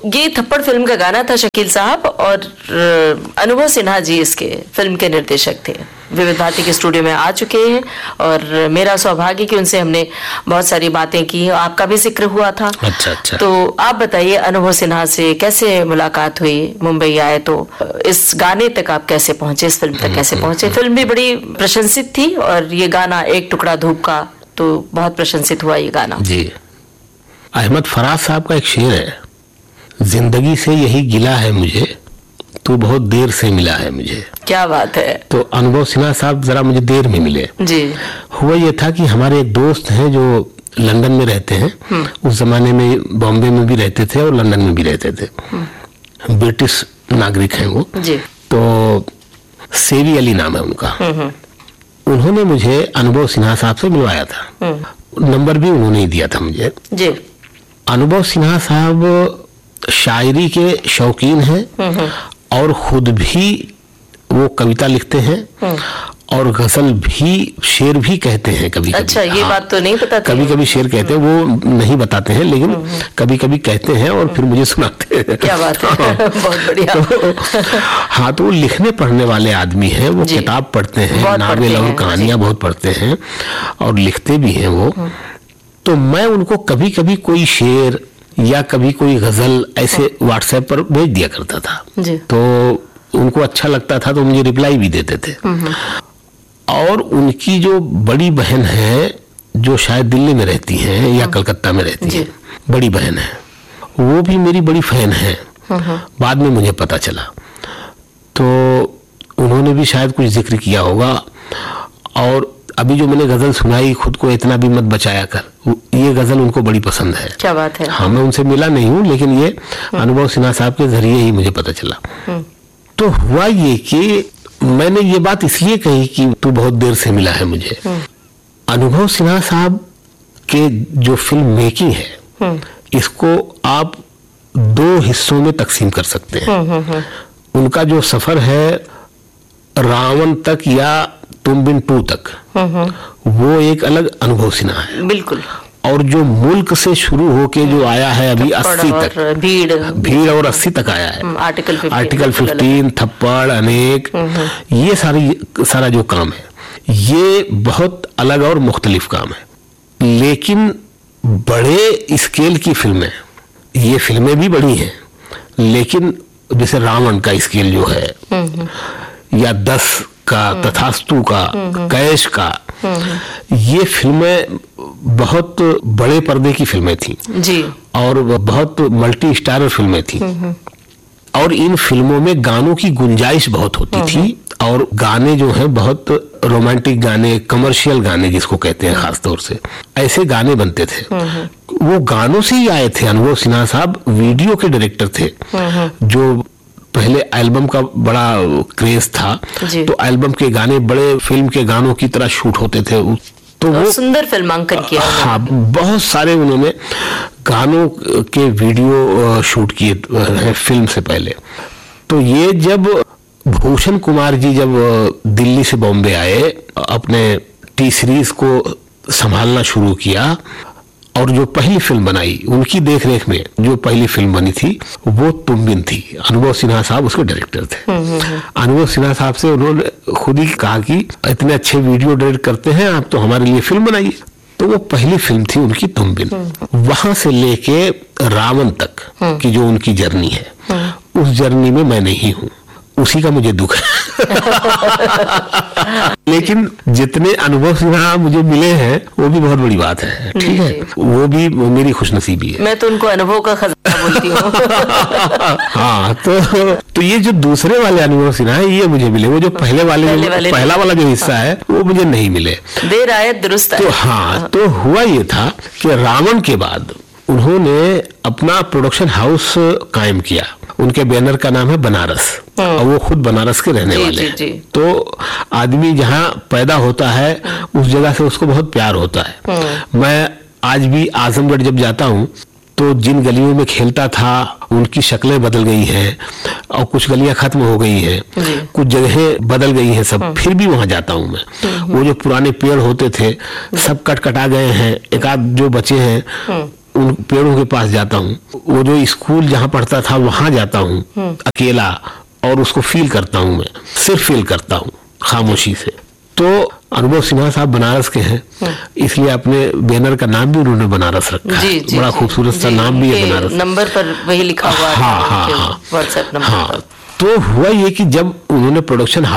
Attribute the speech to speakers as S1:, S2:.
S1: ये थप्पड़ फिल्म का गाना था शकील साहब, और अनुभव सिन्हा जी इसके फिल्म के निर्देशक थे। विविध भारती के स्टूडियो में आ चुके हैं और मेरा सौभाग्य कि उनसे हमने बहुत सारी बातें की, आपका भी जिक्र हुआ था।
S2: अच्छा।
S1: तो आप बताइए अनुभव सिन्हा से कैसे मुलाकात हुई, मुंबई आए तो इस गाने तक आप कैसे पहुंचे, इस फिल्म तक कैसे पहुंचे? फिल्म भी बड़ी प्रशंसित थी और ये गाना एक टुकड़ा धूप का तो बहुत प्रशंसित हुआ ये गाना।
S2: जी, अहमद फराज साहब का एक शेर है, जिंदगी से यही गिला है मुझे, तू बहुत देर से मिला है मुझे।
S1: क्या बात है।
S2: तो अनुभव सिन्हा साहब जरा मुझे देर में मिले
S1: जी।
S2: हुआ ये था कि हमारे एक दोस्त हैं जो लंदन में रहते हैं, उस जमाने में बॉम्बे में भी रहते थे और लंदन में भी रहते थे, ब्रिटिश नागरिक हैं वो
S1: जी।
S2: तो सेवी अली नाम है उनका। उन्होंने मुझे अनुभव सिन्हा साहब से मिलवाया था, नंबर भी उन्होंने ही दिया था मुझे जी। अनुभव सिन्हा साहब शायरी के शौकीन हैं और खुद भी वो कविता लिखते हैं और गजल भी, शेर भी कहते हैं कभी कभी।
S1: अच्छा, ये बात तो नहीं पता थी।
S2: कभी कभी शेर कहते हैं, वो नहीं बताते हैं लेकिन कभी कभी कहते हैं और फिर मुझे सुनाते हैं।
S1: क्या बात है। बहुत बढ़िया।
S2: हाँ, तो वो लिखने पढ़ने वाले आदमी हैं, वो किताब पढ़ते हैं, नावल और कहानियां बहुत पढ़ते हैं और लिखते भी हैं वो। तो मैं उनको कभी कभी कोई शेर या कभी कोई गजल ऐसे व्हाट्सएप पर भेज दिया करता था जी। तो उनको अच्छा लगता था तो मुझे रिप्लाई भी देते थे। और उनकी जो बड़ी बहन है जो शायद दिल्ली में रहती हैं या कलकत्ता में रहती है, बड़ी बहन है, वो भी मेरी बड़ी फैन है। बाद में मुझे पता चला तो उन्होंने भी शायद कुछ जिक्र किया होगा। और अभी जो मैंने गजल सुनाई, खुद को इतना भी मत बचाया कर, ये गजल उनको बड़ी पसंद है।
S1: क्या बात है।
S2: हाँ, मैं उनसे मिला नहीं हूँ लेकिन ये अनुभव सिन्हा साहब के जरिए ही मुझे पता चला। तो हुआ ये कि मैंने ये बात इसलिए कही कि तू बहुत देर से मिला है मुझे। अनुभव सिन्हा साहब के जो फिल्म मेकिंग है, इसको आप दो हिस्सों में तकसीम कर सकते हैं। उनका जो सफर है रावण तक या तुम बिन 2 तक, वो एक अलग अनुभव सिन्हा है बिल्कुल। और जो मुल्क से शुरू होके जो आया है अभी 80 तक, भीड़ और 80 तक आया है, आर्टिकल 15, थप्पड़, अनेक, ये सारा जो काम है ये बहुत अलग और मुख्तलिफ काम है। लेकिन बड़े स्केल की फिल्में, ये फिल्में भी बड़ी हैं लेकिन जैसे रावण का स्केल जो है या 10 का, तथास्तु का, कैश का, ये फिल्में बहुत बड़े पर्दे की फिल्में थी जी। और बहुत मल्टी स्टारर फिल्में थी और इन फिल्मों में गानों की गुंजाइश बहुत होती थी और गाने जो हैं बहुत रोमांटिक गाने, कमर्शियल गाने जिसको कहते हैं खास तौर से, ऐसे गाने बनते थे। वो गानों से ही आए थे। अनुभव सिन्हा साहब वीडियो के डायरेक्टर थे, जो पहले एल्बम का बड़ा क्रेज था तो एल्बम के गाने बड़े फिल्म के गानों की तरह शूट होते थे। तो वो
S1: सुंदर फिल्मांकन किया।
S2: हाँ, बहुत सारे उन्होंने गानों के वीडियो शूट किए हैं फिल्म से पहले। तो ये जब भूषण कुमार जी जब दिल्ली से बॉम्बे आए, अपने टी सीरीज को संभालना शुरू किया और जो पहली फिल्म बनाई उनकी देखरेख में, जो पहली फिल्म बनी थी वो तुम बिन थी। अनुभव सिन्हा साहब उसके डायरेक्टर थे। अनुभव सिन्हा साहब से उन्होंने खुद ही कहा कि इतने अच्छे वीडियो डायरेक्ट करते हैं आप, तो हमारे लिए फिल्म बनाइए। तो वो पहली फिल्म थी उनकी तुम बिन। वहां से लेके रावण तक की जो उनकी जर्नी है, उस जर्नी में मैं नहीं हूँ, उसी का मुझे दुख है। लेकिन जितने अनुभव सिन्हा मुझे मिले हैं वो भी बहुत बड़ी बात है, ठीक है, वो भी मेरी खुशनसीबी है।
S1: मैं तो उनको अनुभव का खजाना बोलती हूँ।
S2: हाँ, तो ये जो दूसरे वाले अनुभव सिन्हा है ये मुझे मिले, वो जो पहला वाला जो हिस्सा है वो मुझे नहीं मिले।
S1: देर आए दुरुस्त आए।
S2: तो हाँ, तो हुआ ये था कि रावण के बाद उन्होंने अपना प्रोडक्शन हाउस कायम किया। उनके बैनर का नाम है बनारस और वो खुद बनारस के रहने वाले हैं। तो आदमी जहाँ पैदा होता है उस जगह से उसको बहुत प्यार होता है। मैं आज भी आजमगढ़ जब जाता हूँ तो जिन गलियों में खेलता था उनकी शक्लें बदल गई हैं और कुछ गलियां खत्म हो गई हैं, कुछ जगहें बदल गई हैं सब, फिर भी वहां जाता हूं मैं। वो जो पुराने पेड़ होते थे सब कट कटा गए हैं, एक आध जो बचे हैं उन पेड़ों के पास जाता हूँ, वो जो स्कूल जहाँ पढ़ता था वहां जाता हूँ अकेला, और उसको फील करता हूँ, मैं सिर्फ फील करता हूँ खामोशी से। तो अनुभव सिन्हा साहब बनारस के हैं, इसलिए अपने बैनर का नाम भी उन्होंने बनारस रखा है। बड़ा खूबसूरत सा नाम भी है बनारस।
S1: नंबर पर वही लिखा हुआ है,
S2: हाँ,
S1: व्हाट्सएप नंबर
S2: हाँ।
S1: पर।
S2: तो हुआ ये कि जब उन्होंने प्रोडक्शन